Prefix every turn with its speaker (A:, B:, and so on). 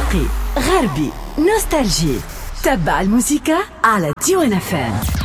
A: شرقي غربي نوستالجي. تبع الموسيقى على تيوان FM.